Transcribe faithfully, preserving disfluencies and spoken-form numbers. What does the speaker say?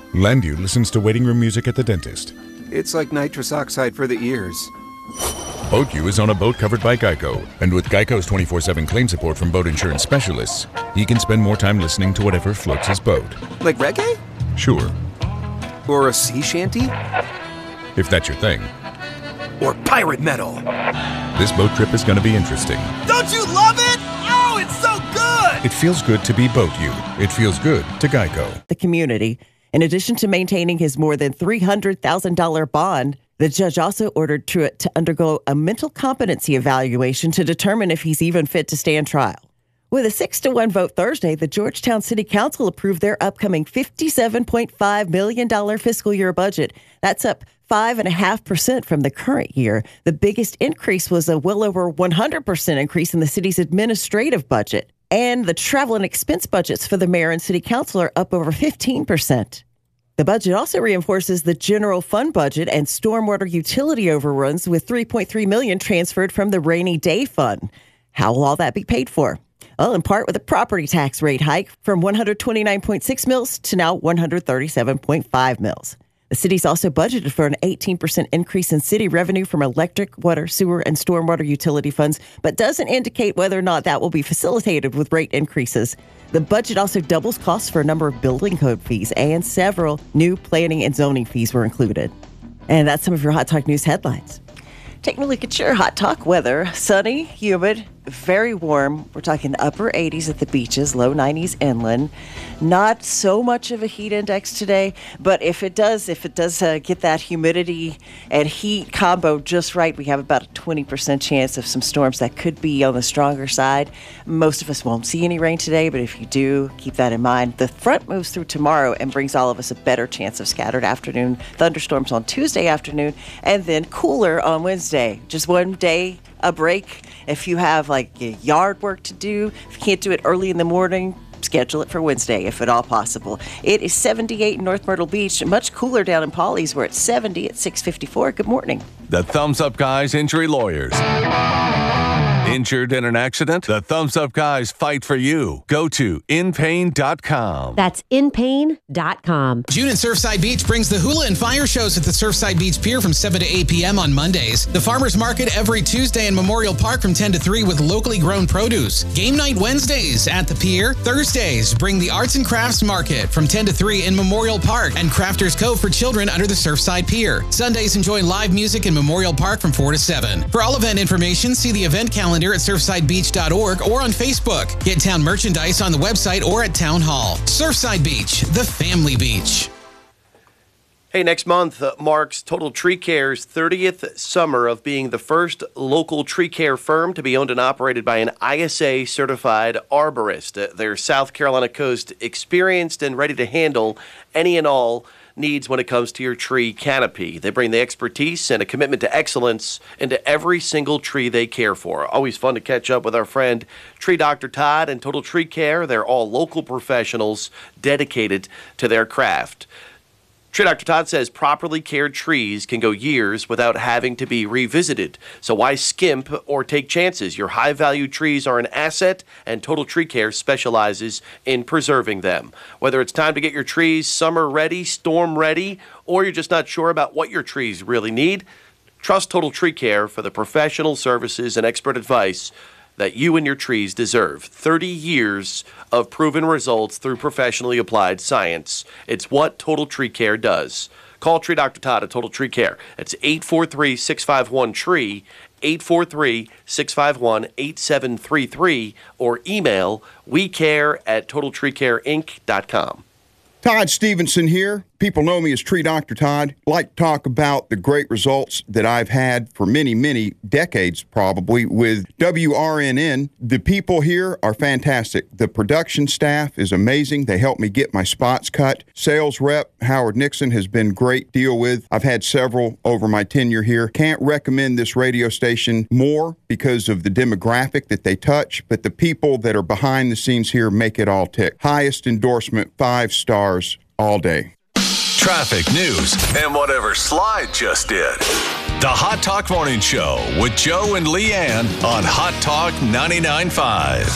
Landview listens to waiting room music at the dentist. It's like nitrous oxide for the ears. BoatU is on a boat covered by Geico, and with Geico's twenty-four seven claim support from boat insurance specialists, he can spend more time listening to whatever floats his boat. Like reggae? Sure. Or a sea shanty? If that's your thing. Or pirate metal? This boat trip is going to be interesting. Don't you love it? Oh, it's so good! It feels good to be BoatU. It feels good to Geico. The community. In addition to maintaining his more than three hundred thousand dollars bond, the judge also ordered Truitt to undergo a mental competency evaluation to determine if he's even fit to stand trial. With a six to one vote Thursday, the Georgetown City Council approved their upcoming fifty-seven point five million dollars fiscal year budget. That's up five point five percent from the current year. The biggest increase was a well over one hundred percent increase in the city's administrative budget. And the travel and expense budgets for the mayor and city council are up over fifteen percent. The budget also reinforces the general fund budget and stormwater utility overruns with three point three million dollars transferred from the rainy day fund. How will all that be paid for? Well, in part with a property tax rate hike from one hundred twenty-nine point six mils to now one hundred thirty-seven point five mils. The city's also budgeted for an eighteen percent increase in city revenue from electric, water, sewer, and stormwater utility funds, but doesn't indicate whether or not that will be facilitated with rate increases. The budget also doubles costs for a number of building code fees, and several new planning and zoning fees were included. And that's some of your Hot Talk News headlines. Taking a look at your Hot Talk weather. Sunny, humid, very warm. We're talking upper eighties at the beaches, low nineties inland. Not so much of a heat index today, but if it does, if it does uh, get that humidity and heat combo just right, we have about a twenty percent chance of some storms that could be on the stronger side. Most of us won't see any rain today, but if you do, keep that in mind. The front moves through tomorrow and brings all of us a better chance of scattered afternoon thunderstorms on Tuesday afternoon, and then cooler on Wednesday. Just one day, a break. If you have like yard work to do, if you can't do it early in the morning, schedule it for Wednesday, if at all possible. It is seventy-eight in North Myrtle Beach. Much cooler down in Pawleys. We're at seventy at six fifty-four. Good morning. The Thumbs Up Guys Injury Lawyers. Injured in an accident? The Thumbs Up Guys fight for you. Go to in pain dot com. That's in pain dot com. June at Surfside Beach brings the Hula and Fire shows at the Surfside Beach Pier from seven to eight p.m. on Mondays. The Farmers Market every Tuesday in Memorial Park from ten to three with locally grown produce. Game Night Wednesdays at the Pier. Thursdays bring the Arts and Crafts Market from ten to three in Memorial Park and Crafters Cove for children under the Surfside Pier. Sundays enjoy live music in Memorial Park from four to seven. For all event information, see the event calendar at surfside beach dot org or on Facebook. Get town merchandise on the website or at Town Hall. Surfside Beach, the family beach. Hey, next month uh, marks Total Tree Care's thirtieth summer of being the first local tree care firm to be owned and operated by an I S A-certified arborist. Uh, they're South Carolina coast experienced and ready to handle any and all needs when it comes to your tree canopy. They bring the expertise and a commitment to excellence into every single tree they care for. Always fun to catch up with our friend Tree Doctor Todd and Total Tree Care. They're all local professionals dedicated to their craft. Tree Doctor Todd says properly cared trees can go years without having to be revisited. So why skimp or take chances? Your high-value trees are an asset, and Total Tree Care specializes in preserving them. Whether it's time to get your trees summer-ready, storm-ready, or you're just not sure about what your trees really need, trust Total Tree Care for the professional services and expert advice that you and your trees deserve. thirty years of proven results through professionally applied science. It's what Total Tree Care does. Call Tree Doctor Todd at Total Tree Care. It's eight four three, six five one, T R E E, eight four three, six five one, eight seven three three, or email wecare at total tree care inc dot com. Todd Stevenson here. People know me as Tree Doctor Todd. Like to talk about the great results that I've had for many, many decades probably with W R N N. The people here are fantastic. The production staff is amazing. They help me get my spots cut. Sales rep Howard Nixon has been great to deal with. I've had several over my tenure here. Can't recommend this radio station more because of the demographic that they touch, but the people that are behind the scenes here make it all tick. Highest endorsement, five stars all day. Traffic, news, and whatever Slide just did. The Hot Talk Morning Show with Joe and Leanne on Hot Talk ninety-nine point five.